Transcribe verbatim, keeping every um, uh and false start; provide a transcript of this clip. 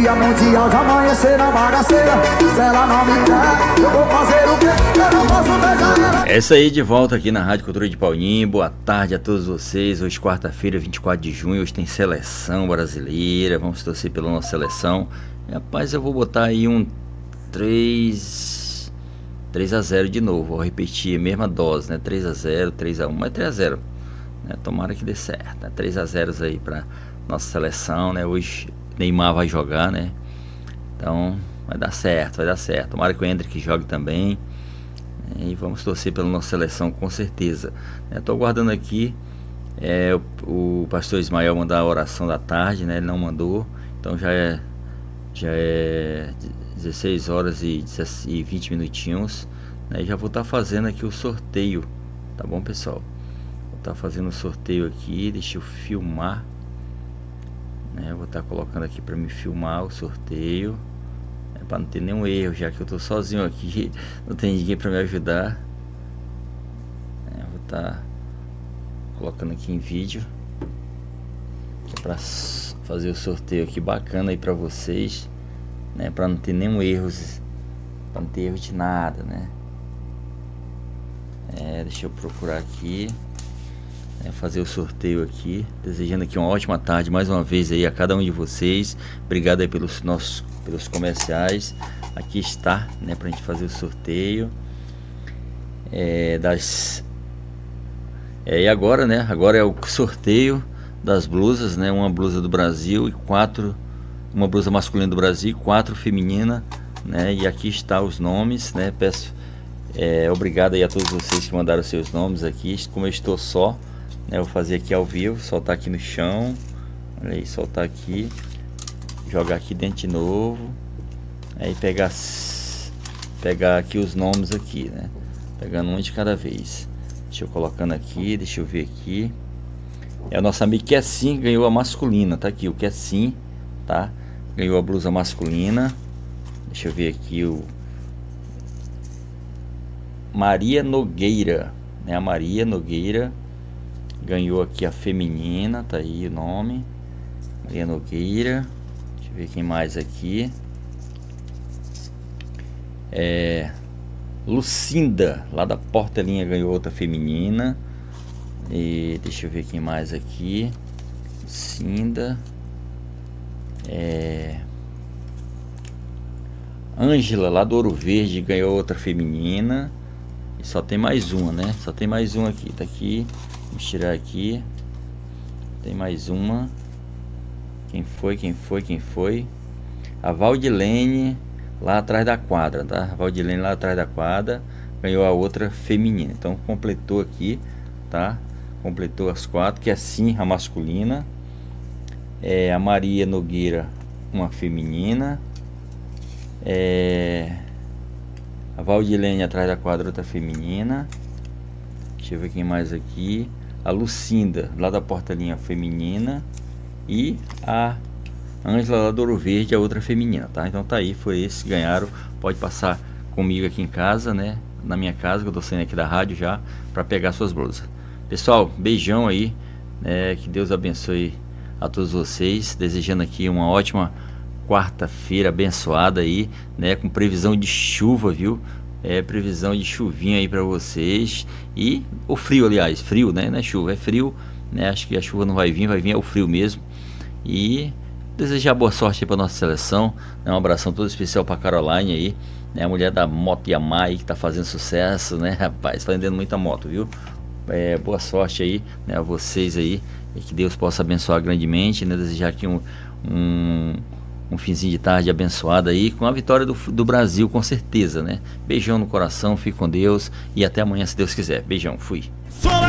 Dia mundial de amanhecer na bagaceira. Se ela não me quer, eu vou fazer o quê? Eu não posso beijar ela. Essa aí de volta aqui na Rádio Cultura de Paulinho. Boa tarde a todos vocês. Hoje quarta-feira, vinte e quatro de junho. Hoje tem seleção brasileira. Vamos torcer pela nossa seleção. Rapaz, eu vou botar aí um três a zero de novo. Vou repetir a mesma dose, né? três a zero, três a um, mas três a zero, né? Tomara que dê certo, né? três a zero aí pra nossa seleção, né? Hoje Neymar vai jogar, né? Então vai dar certo, vai dar certo. Tomara que o Hendrick jogue também, né? E vamos torcer pela nossa seleção com certeza, né? Tô aguardando aqui é, o, o pastor Ismael mandar a oração da tarde, né? Ele não mandou, então já é já é dezesseis horas e vinte minutinhos, né? Já vou estar tá fazendo aqui o sorteio, tá bom, pessoal? Vou estar tá fazendo o sorteio aqui, deixa eu filmar, né? Vou estar tá colocando aqui para me filmar o sorteio, né? Para não ter nenhum erro, já que eu tô sozinho aqui, não tem ninguém para me ajudar, né? Vou estar tá colocando aqui em vídeo para fazer o sorteio aqui bacana aí para vocês, né, para não ter nenhum erro, para não ter erro de nada, né? É, deixa eu procurar aqui, né, fazer o sorteio aqui, desejando aqui uma ótima tarde mais uma vez aí a cada um de vocês. Obrigado aí pelos nossos pelos comerciais. Aqui está, né, pra gente fazer o sorteio é, das é, e agora, né, agora é o sorteio das blusas, né, uma blusa do Brasil e quatro, uma blusa masculina do Brasil e quatro feminina, né, e aqui está os nomes, né, peço é, obrigado aí a todos vocês que mandaram seus nomes aqui. Como eu estou só, né, eu vou fazer aqui ao vivo, soltar aqui no chão, olha aí, soltar aqui, jogar aqui dentro de novo, aí pegar pegar aqui os nomes aqui, né, pegando um de cada vez, deixa eu colocando aqui, deixa eu ver aqui. É o nosso amigo Kessim, ganhou a masculina, tá aqui o Kessim, tá? Ganhou a blusa masculina. Deixa eu ver aqui o Maria Nogueira, né? A Maria Nogueira ganhou aqui a feminina, tá aí o nome, Maria Nogueira. Deixa eu ver quem mais aqui. É Lucinda, lá da Portelinha, ganhou outra feminina. E deixa eu ver quem mais aqui. Cinda. É... Ângela, lá do Ouro Verde, ganhou outra feminina. E só tem mais uma, né? Só tem mais uma aqui. Tá aqui. Vamos tirar aqui. Tem mais uma. Quem foi? Quem foi? Quem foi? A Valdilene, lá atrás da quadra, tá? A Valdilene lá atrás da quadra ganhou a outra feminina. Então completou aqui, tá? Completou as quatro, que é sim a masculina, é a Maria Nogueira, uma feminina, é a Valdilene atrás da quadra, outra feminina. Deixa eu ver quem mais aqui. A Lucinda, lá da Portelinha, feminina, e a Ângela lá do Ouro Verde, a outra feminina, tá? Então tá aí, foi esses que ganharam. Pode passar comigo aqui em casa, né? Na minha casa, que eu tô saindo aqui da rádio já, para pegar suas blusas. Pessoal, beijão aí, né, que Deus abençoe a todos vocês, desejando aqui uma ótima quarta-feira abençoada aí, né, com previsão de chuva, viu? É, previsão de chuvinha aí para vocês. E o frio, aliás, frio, né, não é chuva, é frio, né? Acho que a chuva não vai vir, vai vir é o frio mesmo. E desejar boa sorte aí para nossa seleção, né? Um abração todo especial para Caroline aí, né, a mulher da Moto Yamaha aí, que tá fazendo sucesso, né, rapaz, tá vendendo muita moto, viu? É, boa sorte aí, né, a vocês aí, e que Deus possa abençoar grandemente, né, desejar aqui um, um, um finzinho de tarde abençoado aí, com a vitória do, do Brasil, com certeza, né. Beijão no coração, fique com Deus e até amanhã, se Deus quiser. Beijão, fui.